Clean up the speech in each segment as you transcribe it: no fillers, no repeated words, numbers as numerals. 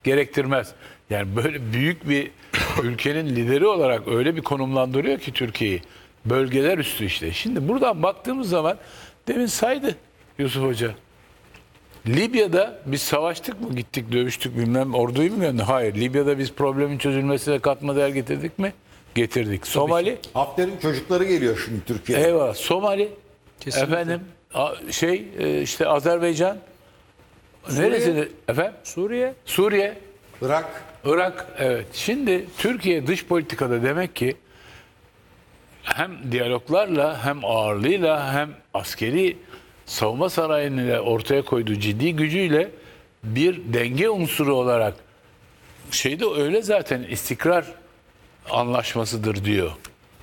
gerektirmez. Yani böyle büyük bir ülkenin lideri olarak öyle bir konumlandırıyor ki Türkiye'yi. Bölgeler üstü işte. Şimdi buradan baktığımız zaman demin saydı Yusuf Hoca. Libya'da biz savaştık mı? Gittik, dövüştük, bilmem orduyu mu gönderdik? Hayır. Libya'da biz problemin çözülmesine katma değer getirdik mi? Getirdik. Somali. Hafter'in çocukları geliyor şimdi Türkiye'ye. Eyvallah. Somali. Kesinlikle. Efendim işte Azerbaycan. Neresini? Efendim? Suriye. Irak. Evet. Şimdi Türkiye dış politikada demek ki hem diyaloglarla hem ağırlığıyla hem askeri savunma sanayinin ortaya koyduğu ciddi gücüyle bir denge unsuru olarak şeyde öyle zaten istikrar anlaşmasıdır diyor.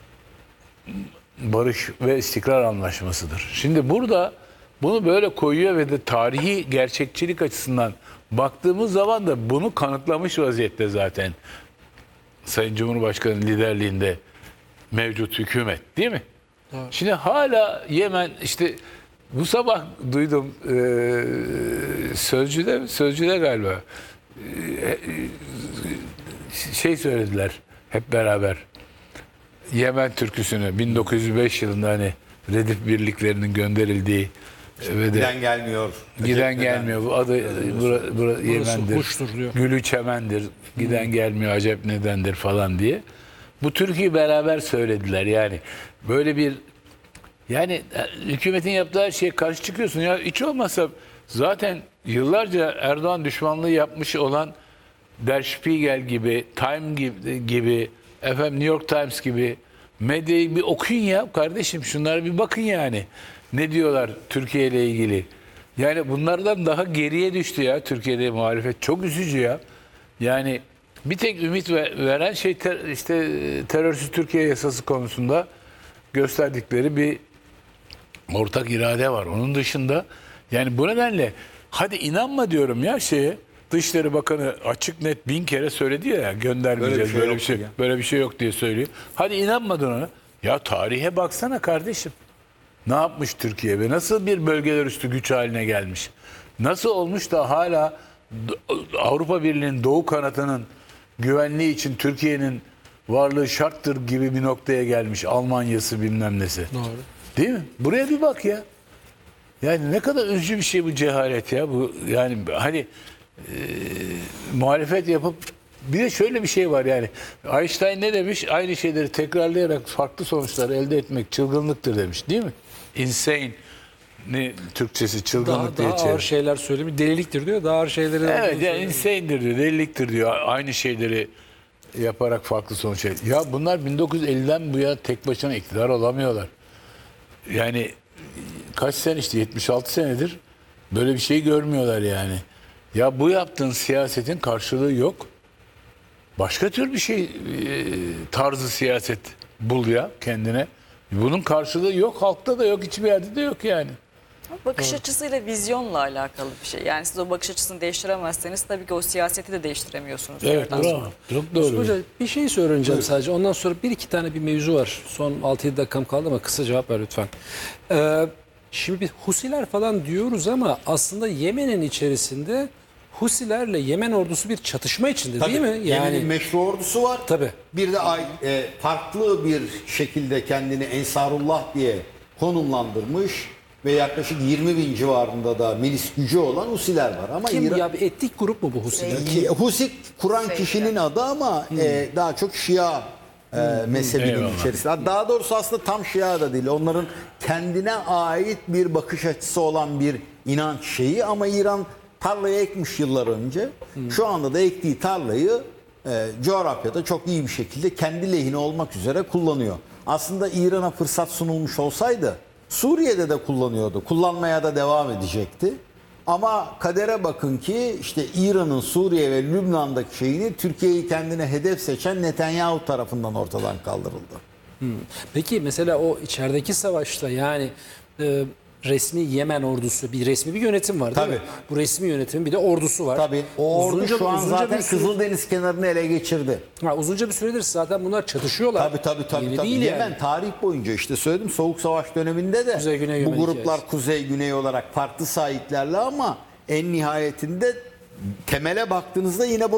Barış ve istikrar anlaşmasıdır. Şimdi burada bunu böyle koyuyor ve de tarihi gerçekçilik açısından baktığımız zaman da bunu kanıtlamış vaziyette zaten Sayın Cumhurbaşkanı liderliğinde mevcut hükümet, değil mi? Evet. Şimdi hala Yemen, işte bu sabah duydum Sözcü'de galiba söylediler hep beraber. Yemen türküsünü 1905 yılında hani Redif birliklerinin gönderildiği ve de giden gelmiyor. Bu adı bura Yemen'dir. Gülü çemendir. Giden gelmiyor, acep nedendir falan diye. Bu türküyü beraber söylediler yani. Böyle bir yani hükümetin yaptığı her şeye karşı çıkıyorsun ya. Hiç olmazsa zaten yıllarca Erdoğan düşmanlığı yapmış olan Der Spiegel gibi, Time gibi, efendim New York Times gibi medyayı bir okuyun ya kardeşim. Şunlara bir bakın yani. Ne diyorlar Türkiye ile ilgili? Yani bunlardan daha geriye düştü ya Türkiye'de muhalefet. Çok üzücü ya. Yani bir tek ümit veren şey işte terörsüz Türkiye yasası konusunda gösterdikleri bir ortak irade var. Onun dışında yani bu nedenle hadi inanma diyorum ya Dışişleri Bakanı açık net 1000 kere söyledi ya göndermeyeceğiz böyle bir şey yok diye söylüyor. Hadi inanmadın ona. Ya tarihe baksana kardeşim. Ne yapmış Türkiye ve nasıl bir bölgeler üstü güç haline gelmiş? Nasıl olmuş da hala Avrupa Birliği'nin doğu kanadının güvenliği için Türkiye'nin varlığı şarttır gibi bir noktaya gelmiş. Almanya'sı bilmem nesi. Doğru. Değil mi? Buraya bir bak ya. Yani ne kadar üzücü bir şey bu cehalet ya. Bu yani hani muhalefet yapıp bir de şöyle bir şey var yani. Einstein ne demiş? Aynı şeyleri tekrarlayarak farklı sonuçlar elde etmek çılgınlıktır demiş. Değil mi? Insane. Ne Türkçesi çılgınlık diye daha ağır şeyler söylemi deliliktir diyor. Daha ağır şeyleri evet yani insane'dir diyor, deliliktir diyor. Aynı şeyleri yaparak farklı sonuç. Ya bunlar 1950'den bu yana tek başına iktidar olamıyorlar. Yani kaç sene işte 76 senedir böyle bir şey görmüyorlar yani. Ya bu yaptığın siyasetin karşılığı yok. Başka tür bir şey tarzı siyaset bul ya kendine. Bunun karşılığı yok. Halkta da yok. Hiçbir yerde de yok yani. Bakış açısıyla, vizyonla alakalı bir şey. Yani siz o bakış açısını değiştiremezseniz tabii ki o siyaseti de değiştiremiyorsunuz. Evet, bravo. Çok doğru. Hoca bir şey söyleyeceğim sadece. Ondan sonra bir iki tane bir mevzu var. Son 6-7 dakikam kaldı ama kısa cevap ver lütfen. Şimdi biz Husiler falan diyoruz ama aslında Yemen'in içerisinde Husilerle Yemen ordusu bir çatışma içinde değil mi? Yani Yemen'in meşru ordusu var. Tabii. Bir de farklı bir şekilde kendini Ensarullah diye konumlandırmış ve yaklaşık 20.000 civarında da milis gücü olan Husiler var. Ama kim ya, bir etnik grup mu bu Husiler? Husi kuran kişinin adı ama daha çok Şia mezhebinin içerisinde. Daha doğrusu aslında tam Şia da değil. Onların kendine ait bir bakış açısı olan bir inanç şeyi ama İran tarlayı ekmiş yıllar önce. Şu anda da ektiği tarlayı coğrafyada çok iyi bir şekilde kendi lehine olmak üzere kullanıyor. Aslında İran'a fırsat sunulmuş olsaydı Suriye'de de kullanıyordu. Kullanmaya da devam edecekti. Ama kadere bakın ki işte İran'ın Suriye ve Lübnan'daki şeyini Türkiye'yi kendine hedef seçen Netanyahu tarafından ortadan kaldırıldı. Peki mesela o içerideki savaşta yani resmi Yemen ordusu bir resmi bir yönetim var değil mi? Bu resmi yönetimin bir de ordusu var. Tabii. O ordu şu an zaten Kızıldeniz kenarını ele geçirdi. Uzunca bir süredir zaten bunlar çatışıyorlar. Tabii. Değil Yemen yani. tarih boyunca işte söyledim Soğuk Savaş döneminde de Kuzey, Güney bu Yemen gruplar hikayesi. Kuzey Güney olarak farklı sahiplerle ama en nihayetinde temele baktığınızda yine bu